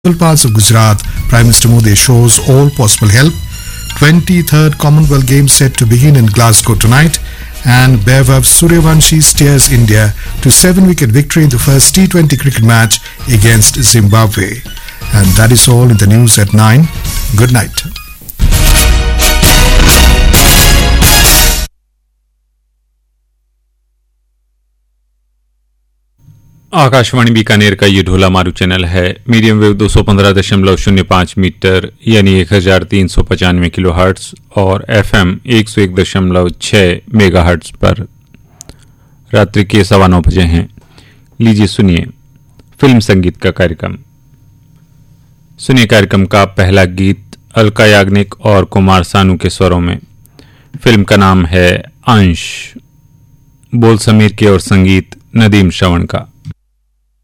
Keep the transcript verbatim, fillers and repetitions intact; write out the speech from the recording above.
Parts of Gujarat, Prime Minister Modi shows all possible help. twenty-third Commonwealth Games set to begin in Glasgow tonight, and Vaibhav Suryavanshi steers India to seven-wicket victory in the first T twenty cricket match against Zimbabwe. And that is all in the news at nine. Good night. Akashvani Bikaner का ये ढोला मारू channel है। Medium wave दो सौ पंद्रह दशमलव शून्य पाँच मीटर यानी एक हजार तीन सौ पचानवे किलो हर्ट्स और एफएम एक सौ एक दशमलव छः मेगा हर्ट्स पर रात्रि के सवा नौ बजे हैं। लीजिए सुनिए फिल्म संगीत का कार्यक्रम। सुनिए कार्यक्रम का पहला गीत अलका याग्निक और कुमार सानू के स्वरों में। फिल्म का नाम है अंश, बोल समीर के और संगीत नदीम श्रवण का।